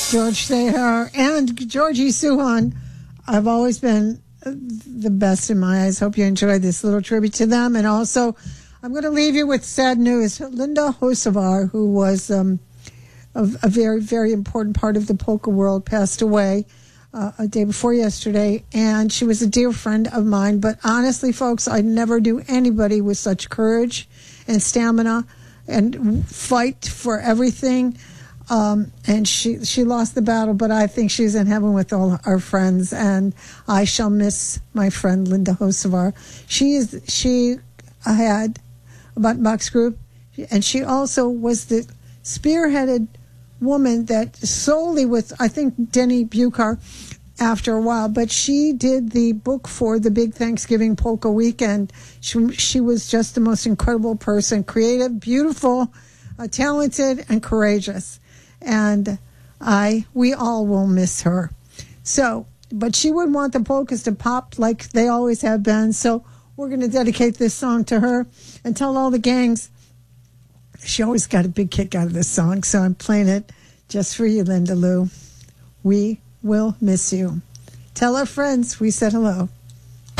George Sahar and Georgie Suhan have always been the best in my eyes. Hope you enjoyed this little tribute to them. And also, I'm going to leave you with sad news. Linda Hocevar, who was a very, very important part of the polka world, passed away a day before yesterday. And she was a dear friend of mine. But honestly, folks, I never knew anybody with such courage and stamina and fight for everything. And she lost the battle, but I think she's in heaven with all our friends, and I shall miss my friend Linda Hocevar. She had a button box group, and she also was the spearheaded woman that solely with, I think, Denny Buchar after a while, but she did the book for the big Thanksgiving polka weekend. She was just the most incredible person, creative, beautiful, talented, and courageous. And we all will miss her. So, but she would want the polkas to pop like they always have been. So we're going to dedicate this song to her and tell all the gangs. She always got a big kick out of this song, so I'm playing it just for you, Linda Lou. We will miss you. Tell our friends we said hello.